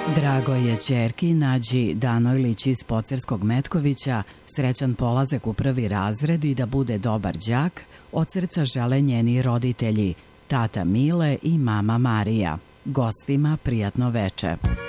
Drago je ćerki Nađi Danojlić iz Pocerskog Metkovića, srećan polazak u 1. razred i da bude dobar đak, od srca žele njeni roditelji, tata Mile i mama Marija. Gostima prijatno veče.